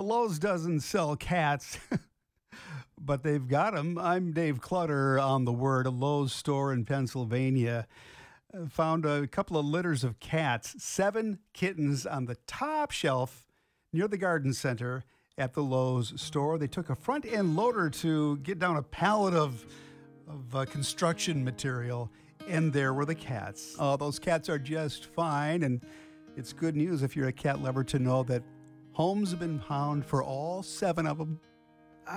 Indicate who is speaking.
Speaker 1: Lowe's doesn't sell cats, but they've got them. I'm Dave Clutter on the Word, a Lowe's store in Pennsylvania. Found a couple of litters of cats, 7 kittens on the top shelf near the garden center at the Lowe's store. They took a front end loader to get down a pallet of construction material, and there were the cats. Oh, those cats are just fine, and it's good news if you're a cat lover to know that homes have been found for all 7 of them.